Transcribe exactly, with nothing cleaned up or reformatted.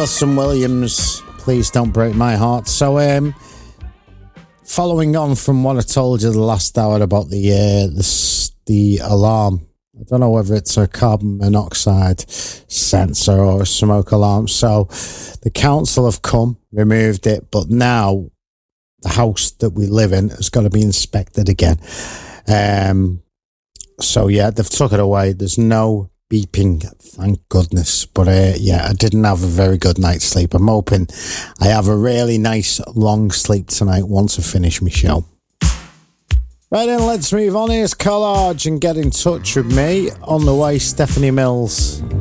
Alison Williams, Please Don't Break My Heart. So, um, following on from what I told you the last hour about the uh, the, the alarm, I don't know whether it's a carbon monoxide sensor or a smoke alarm. So, the council have come, removed it, but now the house that we live in has got to be inspected again. Um, so, yeah, they've took it away. There's no beeping, thank goodness. But uh, yeah, I didn't have a very good night's sleep. I'm hoping I have a really nice long sleep tonight once I finish my show. Right then, let's move on. Here's Collage and get in touch with me. On the way, Stephanie Mills.